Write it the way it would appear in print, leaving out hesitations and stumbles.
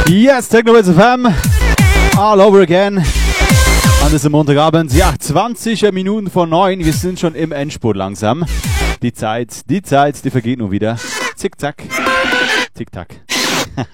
Yes, Techno FM, all over again. An diesem Montagabend, ja, 20 Minuten vor 9. Wir sind schon im Endspurt langsam. Die Zeit, die vergeht nun wieder. Zick, zack, tick, tack.